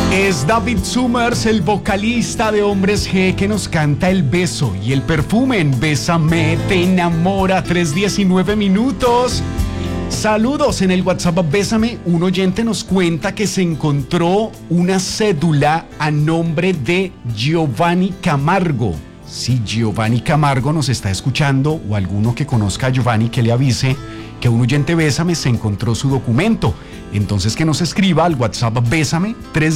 Es David Summers, el vocalista de Hombres G, que nos canta El beso y el perfume en Bésame, te enamora, 3:19 minutos. Saludos en el WhatsApp Bésame. Un oyente nos cuenta que se encontró una cédula a nombre de Giovanni Camargo. Si Giovanni Camargo nos está escuchando o alguno que conozca a Giovanni que le avise que un oyente Bésame se encontró su documento. Entonces que nos escriba al WhatsApp Bésame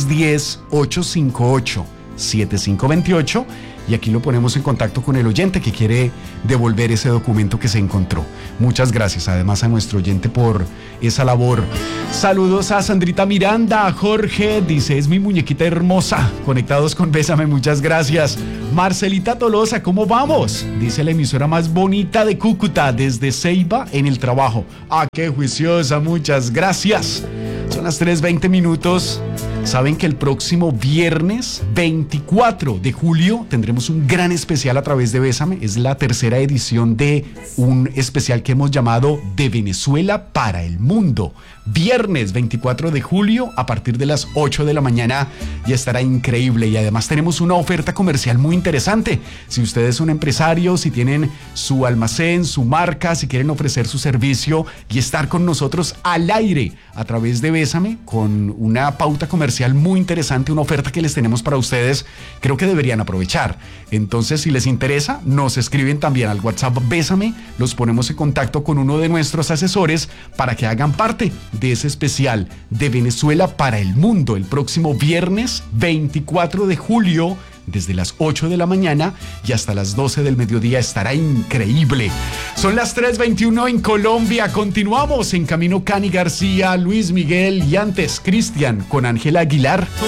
310-858-7528 y aquí lo ponemos en contacto con el oyente que quiere devolver ese documento que se encontró. Muchas gracias además a nuestro oyente por esa labor. Saludos a Sandrita Miranda, a Jorge, dice, es mi muñequita hermosa, conectados con Bésame, muchas gracias. Marcelita Tolosa, ¿cómo vamos? Dice la emisora más bonita de Cúcuta, desde Ceiba en el trabajo. Ah, qué juiciosa, muchas gracias. Son las 3:20 minutos. Saben que el próximo viernes 24 de julio tendremos un gran especial a través de Bésame. Es la tercera edición de un especial que hemos llamado De Venezuela para el Mundo. Viernes 24 de julio a partir de las 8 de la mañana y estará increíble. Y además tenemos una oferta comercial muy interesante. Si ustedes son empresarios, si tienen su almacén, su marca, si quieren ofrecer su servicio y estar con nosotros al aire a través de Bésame con una pauta comercial muy interesante, una oferta que les tenemos para ustedes, creo que deberían aprovechar. Entonces, si les interesa, nos escriben también al WhatsApp Bésame, los ponemos en contacto con uno de nuestros asesores para que hagan parte de ese especial de Venezuela para el Mundo el próximo viernes 24 de julio desde las 8 de la mañana y hasta las 12 del mediodía. Estará increíble. Son las 3:21 en Colombia. Continuamos en camino Cani García, Luis Miguel y antes Cristian con Ángela Aguilar.